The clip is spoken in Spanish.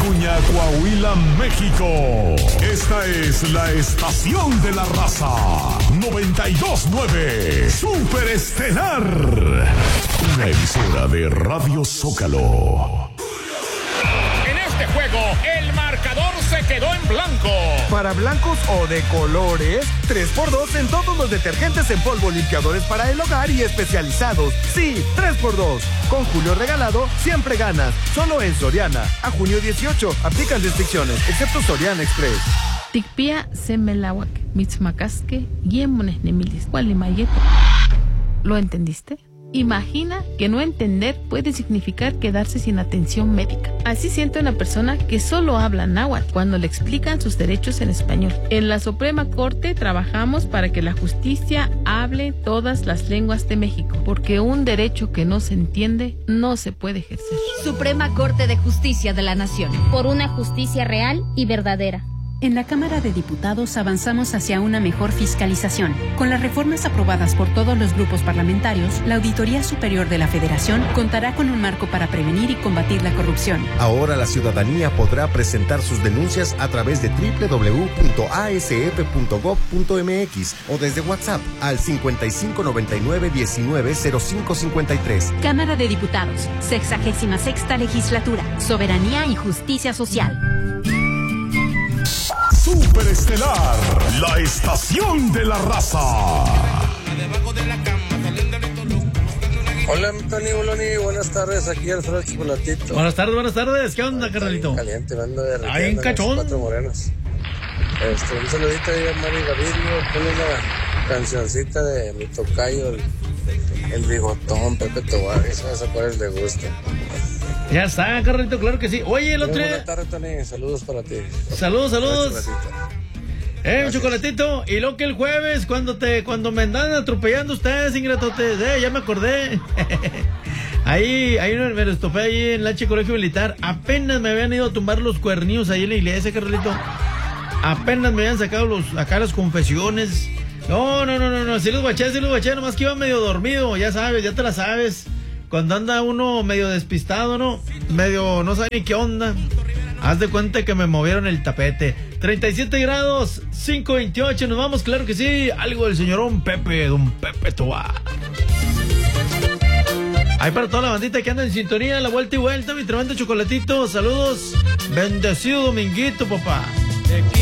Acuña, Coahuila, México. Esta es la estación de la raza. 92.9 Super Estelar. Una emisora de Radio Zócalo. En este juego, el marcador se quedó en blanco. Para blancos o de colores, 3x2 en todos los detergentes en polvo, limpiadores para el hogar y especializados. Sí, 3x2. Con Julio Regalado, siempre ganas. Solo en Soriana. A junio 18, aplican restricciones, excepto Soriana Express. Tikpia semelawak, mitzmacasque, yemones nemilis, gualimayeto. ¿Lo entendiste? Imagina que no entender puede significar quedarse sin atención médica. Así siente una persona que solo habla náhuatl cuando le explican sus derechos en español. En la Suprema Corte trabajamos para que la justicia hable todas las lenguas de México, porque un derecho que no se entiende no se puede ejercer. Suprema Corte de Justicia de la Nación. Por una justicia real y verdadera. En la Cámara de Diputados avanzamos hacia una mejor fiscalización. Con las reformas aprobadas por todos los grupos parlamentarios, la Auditoría Superior de la Federación contará con un marco para prevenir y combatir la corrupción. Ahora la ciudadanía podrá presentar sus denuncias a través de www.asf.gov.mx o desde WhatsApp al 5599-190553. Cámara de Diputados, 66ª Legislatura, Soberanía y Justicia Social. Super Estelar, la estación de la raza. Hola, Tony Boloni, buenas tardes, aquí Alfredo Chocolatito. Buenas tardes, ¿qué onda, carnalito? Caliente, mando de Ay, en cachón. Cuatro morenos. Un saludito ahí a Mari Gavirio, ponle una cancioncita de mi tocayo, el bigotón, Pepe Tobar, esa cuál le gusta. Ya está, carnalito, claro que sí. Oye, el otro día... Buenas tardes, Tony, saludos para ti. Saludos. Un chocolatito. Y lo que el jueves, cuando me andan atropellando ustedes, ingratotes, ya me acordé. Ahí me los topé ahí en el colegio militar. Apenas me habían ido a tumbar los cuernillos ahí en la iglesia, carnalito. Apenas me habían sacado acá las confesiones. No, sí los guaché, nomás que iba medio dormido, ya sabes, ya te la sabes. Cuando anda uno medio despistado, ¿no? Medio no sabe ni qué onda. Haz de cuenta que me movieron el tapete. 37 grados, 5:28. Nos vamos, claro que sí. Algo del señorón Pepe, don Pepe Tobar. Ahí para toda la bandita que anda en sintonía, la vuelta y vuelta, mi tremendo chocolatito. Saludos. Bendecido dominguito, papá.